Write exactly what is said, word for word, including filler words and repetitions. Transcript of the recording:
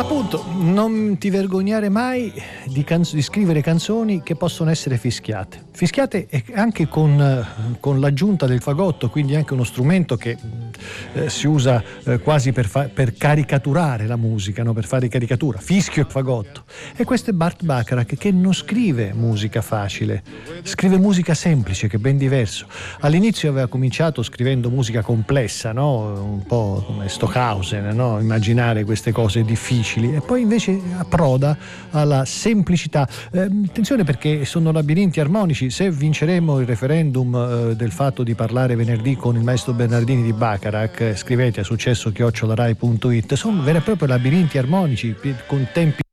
Appunto, non ti vergognare mai di, canz- di scrivere canzoni che possono essere fischiate. Fischiate anche con, con l'aggiunta del fagotto, quindi anche uno strumento che eh, si usa eh, quasi per, fa- per caricaturare la musica, no? Per fare caricatura, fischio e fagotto. E questo è Burt Bacharach, che non scrive musica facile, scrive musica semplice, che è ben diverso. All'inizio aveva cominciato scrivendo musica complessa, no? Un po' come Stockhausen, no? Immaginare queste cose difficili, e poi invece approda alla semplicità. Eh, attenzione, perché sono labirinti armonici. Se vinceremo il referendum eh, del fatto di parlare venerdì con il maestro Bernardini di Bacharach, eh, scrivete a successo chiocciola rai punto it, sono veri e propri labirinti armonici con tempi